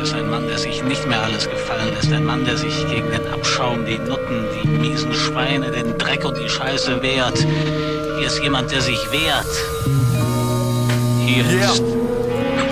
ist ein Mann, der sich nicht mehr alles gefallen lässt. Ein Mann, der sich gegen den Abschaum, die Nutten, die miesen Schweine, den Dreck und die Scheiße wehrt. Hier ist jemand, der sich wehrt. Hier ist